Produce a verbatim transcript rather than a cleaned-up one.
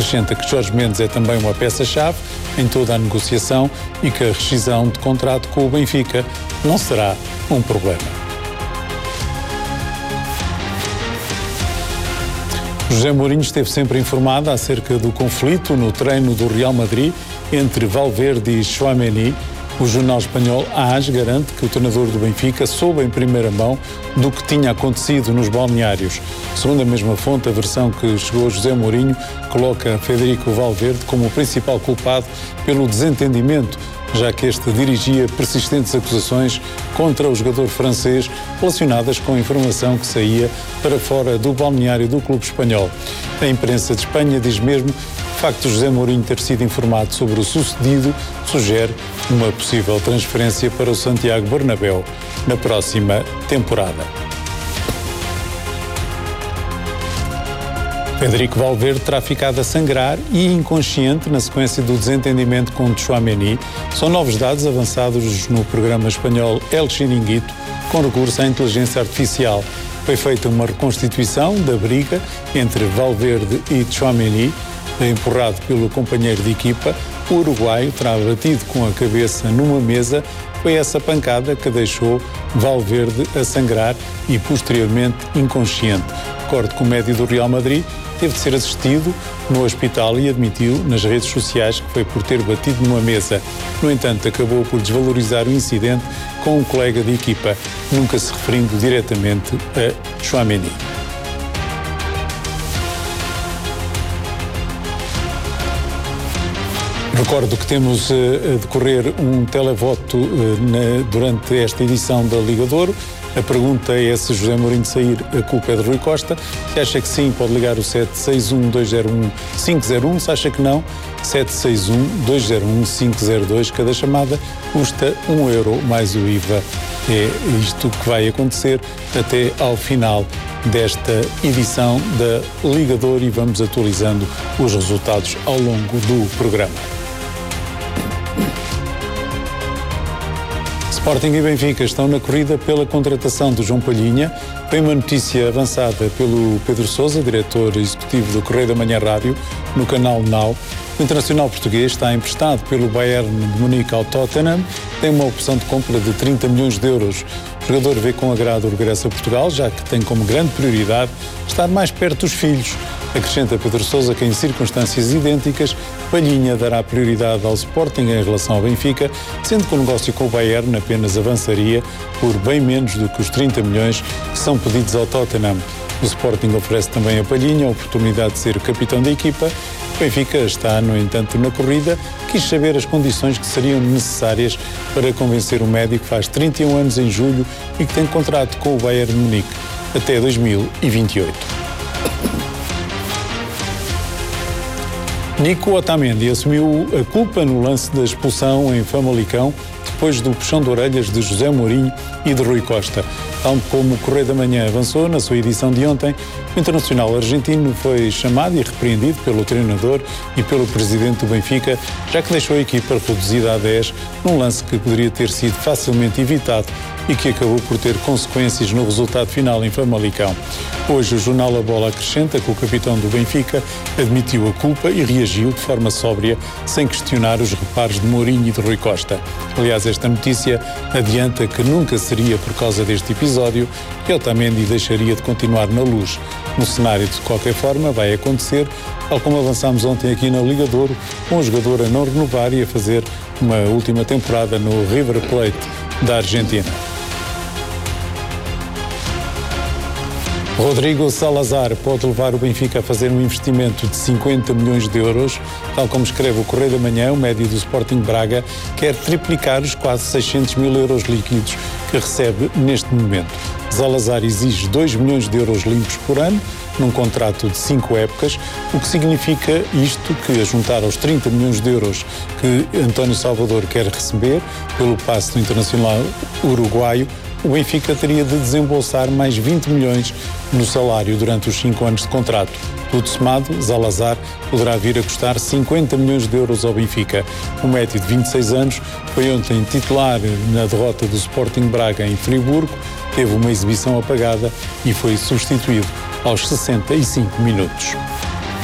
Acrescenta que Jorge Mendes é também uma peça-chave em toda a negociação e que a rescisão de contrato com o Benfica não será um problema. José Mourinho esteve sempre informado acerca do conflito no treino do Real Madrid entre Valverde e Tchouaméni. O jornal espanhol A S garante que o treinador do Benfica soube em primeira mão do que tinha acontecido nos balneários. Segundo a mesma fonte, a versão que chegou a José Mourinho coloca Federico Valverde como o principal culpado pelo desentendimento, já que este dirigia persistentes acusações contra o jogador francês relacionadas com a informação que saía para fora do balneário do clube espanhol. A imprensa de Espanha diz mesmo que o facto de José Mourinho ter sido informado sobre o sucedido sugere uma possível transferência para o Santiago Bernabéu na próxima temporada. Federico Valverde terá ficado a sangrar e inconsciente na sequência do desentendimento com Tchouaméni. São novos dados avançados no programa espanhol El Chiringuito, com recurso à inteligência artificial. Foi feita uma reconstituição da briga entre Valverde e Tchouaméni, empurrado pelo companheiro de equipa. O uruguaio terá batido com a cabeça numa mesa. Foi essa pancada que deixou Valverde a sangrar e posteriormente inconsciente. Recordo que o médio do Real Madrid teve de ser assistido no hospital e admitiu nas redes sociais que foi por ter batido numa mesa. No entanto, acabou por desvalorizar o incidente com um colega de equipa, nunca se referindo diretamente a Tchouaméni. Recordo que temos a decorrer um televoto na, durante esta edição da Liga de Ouro. A pergunta é se José Mourinho sair, a culpa é de Rui Costa. Se acha que sim, pode ligar o sete seis um, dois zero um, cinco zero um. Se acha que não, sete seis um, dois zero um, cinco zero dois. Cada chamada custa um euro mais o I V A. É isto que vai acontecer até ao final desta edição da Liga de Ouro e vamos atualizando os resultados ao longo do programa. Sporting e Benfica estão na corrida pela contratação do João Palhinha. Foi uma notícia avançada pelo Pedro Sousa, diretor executivo do Correio da Manhã Rádio, no canal Now. O internacional português está emprestado pelo Bayern de Munique ao Tottenham. Tem uma opção de compra de trinta milhões de euros. O jogador vê com agrado o regresso a Portugal, já que tem como grande prioridade estar mais perto dos filhos. Acrescenta Pedro Sousa que, em circunstâncias idênticas, Palhinha dará prioridade ao Sporting em relação ao Benfica, sendo que o negócio com o Bayern apenas avançaria por bem menos do que os trinta milhões que são pedidos ao Tottenham. O Sporting oferece também a Palhinha a oportunidade de ser o capitão da equipa. O Benfica está, no entanto, na corrida. Quis saber as condições que seriam necessárias para convencer o médio que faz trinta e um anos em julho e que tem contrato com o Bayern de Munique até dois mil e vinte e oito. Nico Otamendi assumiu a culpa no lance da expulsão em Famalicão depois do puxão de orelhas de José Mourinho e de Rui Costa. Tal como o Correio da Manhã avançou na sua edição de ontem, o internacional argentino foi chamado e repreendido pelo treinador e pelo presidente do Benfica, já que deixou a equipa reduzida a dez num lance que poderia ter sido facilmente evitado e que acabou por ter consequências no resultado final em Famalicão. Hoje o jornal A Bola acrescenta que o capitão do Benfica admitiu a culpa e reagiu de forma sóbria, sem questionar os reparos de Mourinho e de Rui Costa. Aliás, esta notícia adianta que nunca seria por causa deste episódio que Otamendi deixaria de continuar na Luz. No cenário, de qualquer forma, vai acontecer, tal como avançámos ontem aqui na Liga de Ouro, com o jogador a não renovar e a fazer uma última temporada no River Plate da Argentina. Rodrigo Salazar pode levar o Benfica a fazer um investimento de cinquenta milhões de euros. Tal como escreve o Correio da Manhã, o médio do Sporting Braga quer triplicar os quase seiscentos mil euros líquidos que recebe neste momento. Salazar exige dois milhões de euros limpos por ano, num contrato de cinco épocas, o que significa isto, que a juntar aos trinta milhões de euros que António Salvador quer receber pelo passe do internacional uruguaio, o Benfica teria de desembolsar mais vinte milhões no salário durante os cinco anos de contrato. Tudo somado, Salazar poderá vir a custar cinquenta milhões de euros ao Benfica. O médio de vinte e seis anos foi ontem titular na derrota do Sporting Braga em Friburgo, teve uma exibição apagada e foi substituído aos sessenta e cinco minutos.